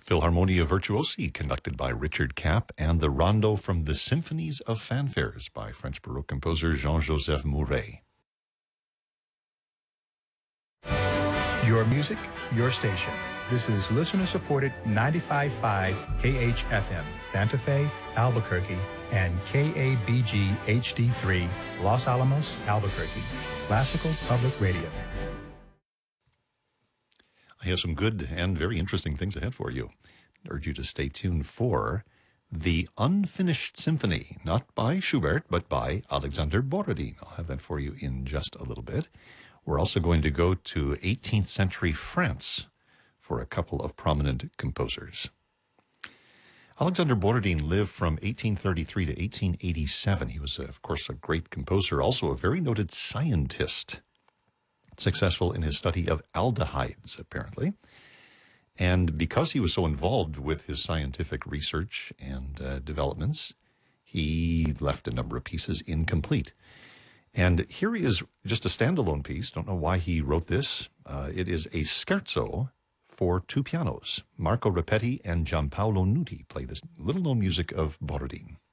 Philharmonia Virtuosi, conducted by Richard Kapp, and the Rondo from the Symphonies of Fanfares by French Baroque composer Jean-Joseph Mouret. Your music, your station. This is listener-supported 95.5 KHFM, Santa Fe, Albuquerque, and KABG HD3, Los Alamos, Albuquerque. Classical Public Radio. I have some good and very interesting things ahead for you. I urge you to stay tuned for The Unfinished Symphony, not by Schubert, but by Alexander Borodin. I'll have that for you in just a little bit. We're also going to go to 18th century France for a couple of prominent composers. Alexander Borodin lived from 1833 to 1887. He was, of course, a great composer, also a very noted scientist, successful in his study of aldehydes, apparently. And because he was so involved with his scientific research and developments, he left a number of pieces incomplete. And here is just a standalone piece. Don't know why he wrote this. It is a scherzo for two pianos. Marco Rapetti and Giampaolo Nuti play this little-known music of Borodin.